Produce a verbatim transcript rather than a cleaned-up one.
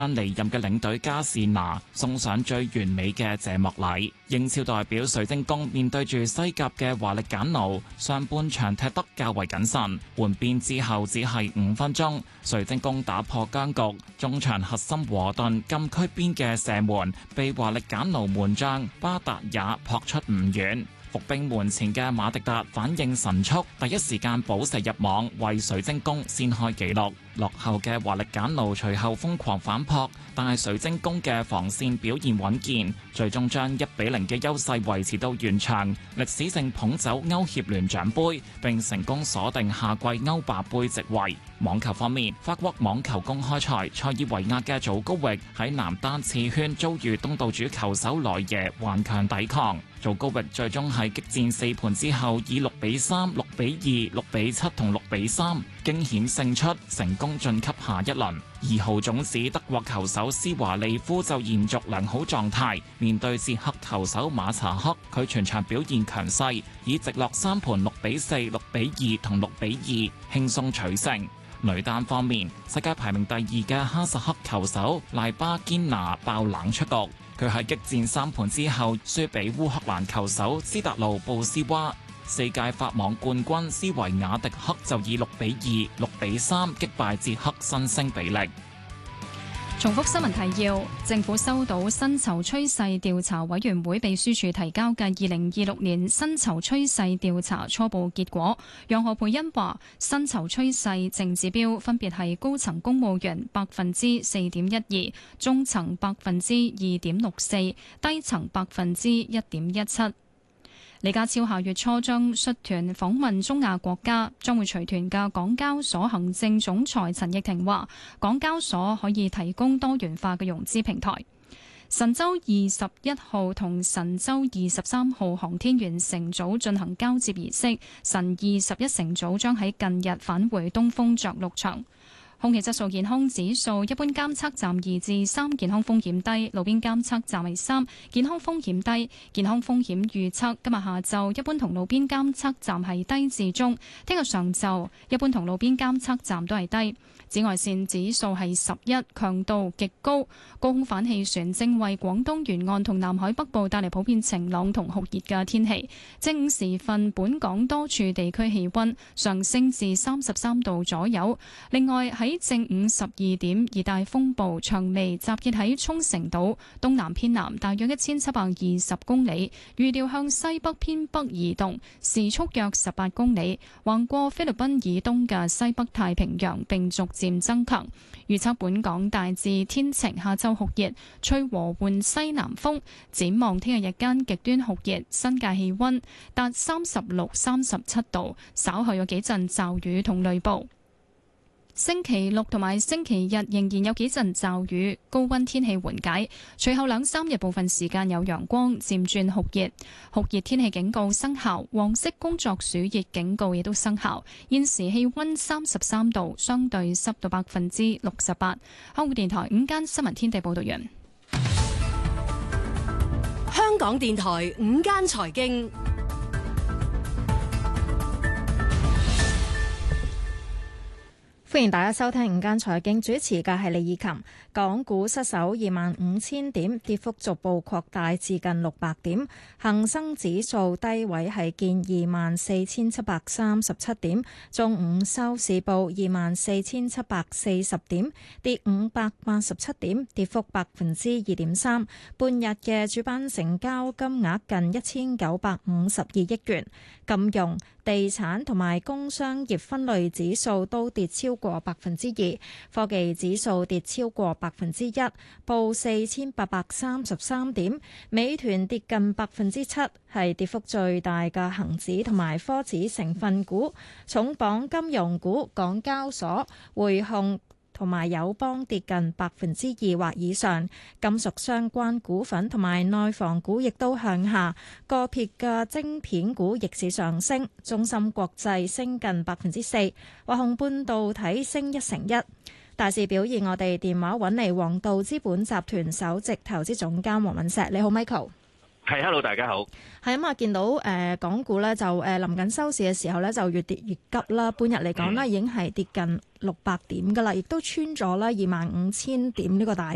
離任嘅領隊加士拿送上最完美嘅謝幕禮。英超代表水晶宮面對住西甲嘅華力簡奴，上半場踢得較為謹慎，換邊之後只係五分鐘，水晶宮打破僵局，中場核心和頓禁區邊嘅射門被華力簡奴門將巴達也撲出唔遠。伏兵門前嘅馬迪達反應神速，第一時間補射入網，為水晶宮先開紀錄。落後嘅華力簡奴隨後瘋狂反撲，但係水晶宮嘅防線表現穩健，最終將一比零嘅優勢維持到完場，歷史性捧走歐協聯獎盃，並成功鎖定下季歐霸盃席位。網球方面，法國網球公開賽，塞爾維亞嘅祖高域喺男單次圈遭遇東道主球手萊耶頑強抵抗，祖高域最終喺激戰四盤之後，以六比三、六比二、六比七同六比三驚險勝出，成功晉級下一輪。二號種子德國球手斯華利夫就延續良好狀態，面對捷克球手馬查克，佢全場表現強勢，以直落三盤六比四、六比二同六比二輕鬆取勝。女單方面，世界排名第二嘅哈薩克球手賴巴堅拿爆冷出局，佢喺激戰三盤之後輸俾烏克蘭球手斯達路布斯娃。四屆法網冠軍斯維亞迪克就以六比二、六比三擊敗捷克新星比利。 重複新聞提要：政府收到薪酬趨勢調查委員會秘書處提交嘅二零二六年薪酬趨勢調查初步結果。楊何蓓茵話，薪酬趨勢淨指標分別係高層公務員百分之四點一二，中層百分之二點六四，低層百分之一點一七。李家超下月初將率團訪問中亞國家，將會隨團嘅港交所行政總裁陳奕霆話，港交所可以提供多元化嘅融資平台。神舟二十一號同神舟二十三號航天員乘組進行交接儀式，神二十一乘組將喺近日返回東風着陸場。空氣質素健康指數，一般監測站二至三，健康風險低；路邊監測站係三，健康風險低。健康風險預測今日下晝一般同路邊監測站係低至中，聽日上晝一般同路邊監測站都係低。紫外線指數係十一，強度極高。高空反氣旋正為廣東沿岸同南海北部帶嚟普遍晴朗同酷熱嘅天氣。正午時分，本港多處地區氣溫上升至三十三度左右。另外喺正午十二點，熱帶風暴長尾集結喺沖繩島東南偏南大約一千七百二十公里，預料向西北偏北移動，時速約十八公里，橫過菲律賓以東嘅西北太平洋並逐漸增強。預測本港大致天晴，下晝酷熱，吹和緩西南風。展望聽日日間極端酷熱，新界氣溫達三十六、三十七度，稍後有幾陣驟雨同雷暴。星期六同埋星期日仍然有幾陣驟雨，高溫天氣緩解，隨後兩三日部分時間有陽光，漸轉酷熱。酷熱天氣警告生效，黃色工作暑熱警告亦都生效。現時氣溫三十三度，相對濕度百分之六十八。香港電台午間新聞天地報道完。 香港電台午間財經。 歡迎大家收聽午間財經，主持嘅係李以琴。港股失守二萬五千點，跌幅逐步擴大至近六百點。恒生指數低位係見二萬四千七百三十七點，中午收市報二萬四千七百四十點，跌五百八十七點，跌幅百分之二點三。半日嘅主板成交金額近一千九百五十二億元。金融、地產同埋工商業分類指數都跌超過百分之二，科技指數跌超過百分之一，報四千八百三十三點。美團跌近百分之七，係跌幅最大嘅恒指同埋科指成分股。重磅金融股，港交所、匯控同埋友邦跌近百分之二或以上，金屬相關股份同埋內房股亦都向下，個別嘅晶片股逆市上升，中芯國際升近百分之四，華虹半導體升一成一。大市表現，我哋電話揾嚟黃道資本集團首席投資總監黃敏石，你好 Michael。 係 ，hello， 大家好。 係咁啊，見到誒、呃、港股咧就誒臨緊收市嘅時候咧就越跌越急啦，半日嚟講咧已經係跌近六百點噶啦，亦都穿咗啦二萬五千點呢個大